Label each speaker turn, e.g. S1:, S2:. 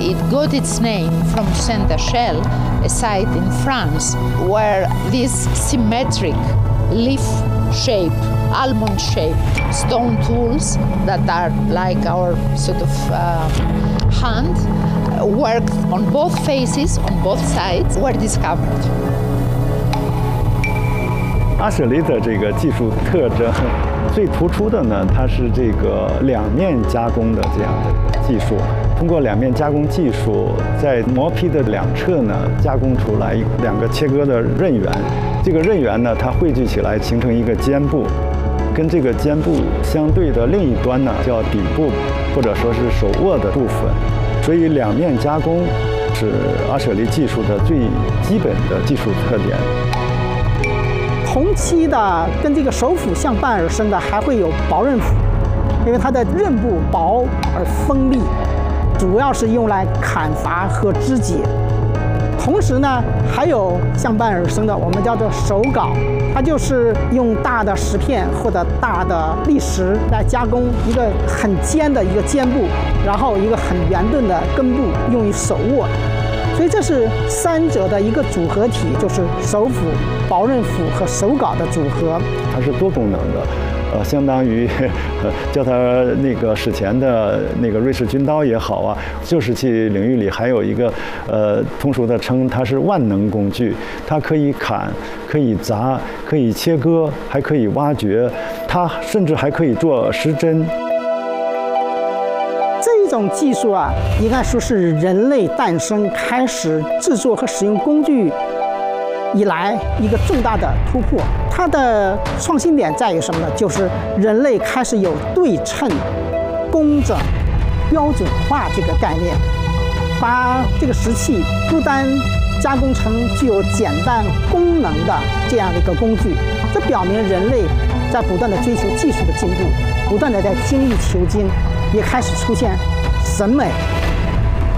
S1: It got its name from Saint-Achel, a site in France where these symmetric leaf-shaped, almond-shaped stone tools that are like our sort of hand worked on both faces, on both sides, were discovered.
S2: 阿舍利的这个技术特征最突出的呢，它是这个两面加工的这样的技术。通过两面加工技术，在磨坯的两侧呢，加工出来两个切割的刃缘。这个刃缘呢，它汇聚起来形成一个肩部，跟这个肩部相对的另一端呢，叫底部，或者说是手握的部分。所以两面加工是阿舍利技术的最基本的技术特点。
S3: 同期的跟这个手斧相伴而生的还会有薄刃斧，因为它的刃部薄而锋利，主要是用来砍伐和肢解。同时呢，还有相伴而生的，我们叫做手镐，它就是用大的石片或者大的砾石来加工一个很尖的一个肩部，然后一个很圆钝的根部，用于手握。所以这是三者的一个组合体，就是手斧、薄刃斧和手镐的组合。
S2: 它是多功能的，相当于叫它那个史前的那个瑞士军刀也好啊，旧石器领域里还有一个通俗的称，它是万能工具，它可以砍，可以砸，可以切割，还可以挖掘，它甚至还可以做时针。
S3: 这种技术啊，应该说是人类诞生开始制作和使用工具以来一个重大的突破。它的创新点在于什么呢？就是人类开始有对称、工整、标准化这个概念，把这个石器不单加工成具有简单功能的这样的一个工具，这表明人类在不断的追求技术的进步，不断的在精益求精，也开始出现审美